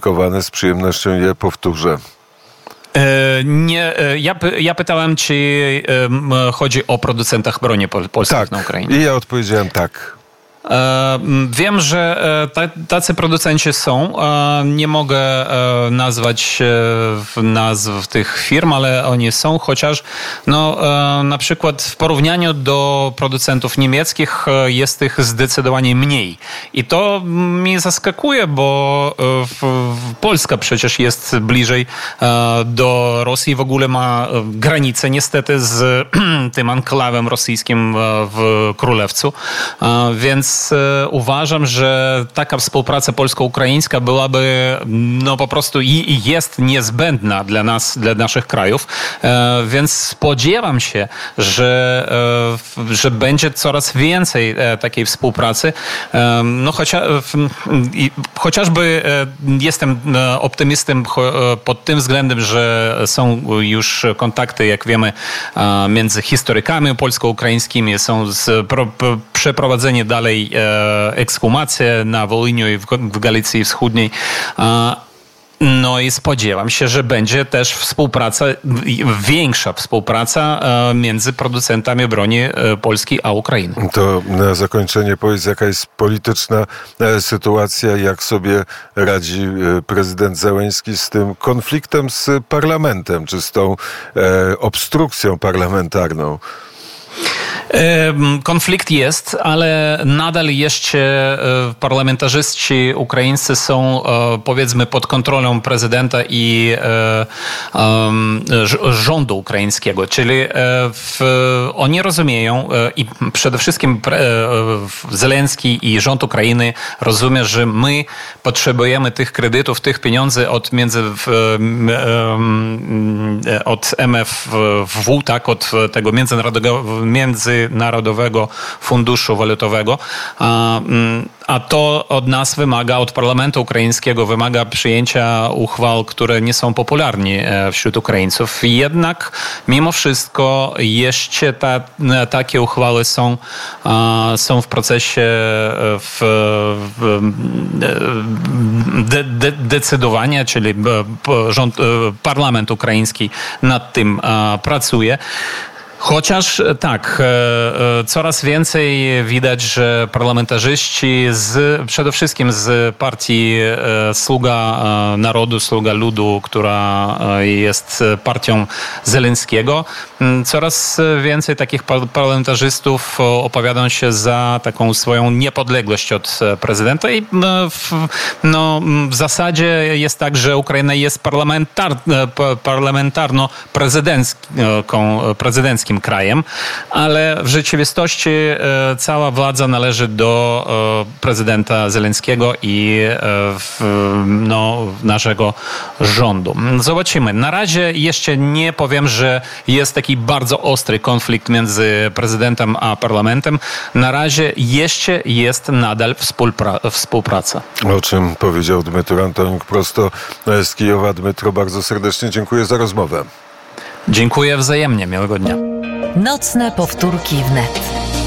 opublikowane. Z przyjemnością je powtórzę. Nie, ja pytałem, czy chodzi o producentach broni polskich na Ukrainie. I ja odpowiedziałem tak. Wiem, że tacy producenci są. Nie mogę nazwać nazw tych firm, ale oni są, chociaż na przykład w porównaniu do producentów niemieckich jest ich zdecydowanie mniej. I to mnie zaskakuje, bo Polska przecież jest bliżej do Rosji i w ogóle ma granicę niestety z tym anklawem rosyjskim w Królewcu. Więc uważam, że taka współpraca polsko-ukraińska byłaby po prostu i jest niezbędna dla nas, dla naszych krajów, więc spodziewam się, że będzie coraz więcej takiej współpracy. Chociażby jestem optymistą pod tym względem, że są już kontakty, jak wiemy, między historykami polsko-ukraińskimi, są przeprowadzenie dalej ekshumacje na Wołyniu i w Galicji Wschodniej. I spodziewam się, że będzie też współpraca, większa współpraca między producentami broni Polski a Ukrainy. To na zakończenie powiedz, jaka jest polityczna sytuacja, jak sobie radzi prezydent Zełenski z tym konfliktem z parlamentem, czy z tą obstrukcją parlamentarną? Konflikt jest, ale nadal jeszcze parlamentarzyści ukraińscy są, powiedzmy, pod kontrolą prezydenta i rządu ukraińskiego. Czyli oni rozumieją i przede wszystkim Zełenski i rząd Ukrainy rozumie, że my potrzebujemy tych kredytów, tych pieniędzy od MFW, tak, od tego Międzynarodowego Funduszu Walutowego, a to od nas wymaga, od parlamentu ukraińskiego wymaga przyjęcia uchwał, które nie są popularne wśród Ukraińców. Jednak mimo wszystko jeszcze takie uchwały są w procesie decydowania, czyli parlament ukraiński nad tym pracuje. Chociaż tak, coraz więcej widać, że parlamentarzyści przede wszystkim z partii Sługa Narodu, Sługa Ludu, która jest partią Zełenskiego, coraz więcej takich parlamentarzystów opowiadają się za taką swoją niepodległość od prezydenta i w zasadzie jest tak, że Ukraina jest parlamentarno-prezydenckim krajem, ale w rzeczywistości cała władza należy do prezydenta Zełenskiego i naszego rządu. Zobaczymy. Na razie jeszcze nie powiem, że jest taki bardzo ostry konflikt między prezydentem a parlamentem. Na razie jeszcze jest nadal współpraca. O czym powiedział Dmytro Antonuk prosto z Kijowa. Dmytro, bardzo serdecznie dziękuję za rozmowę. Dziękuję wzajemnie. Miłego dnia. Nocne powtórki wnet.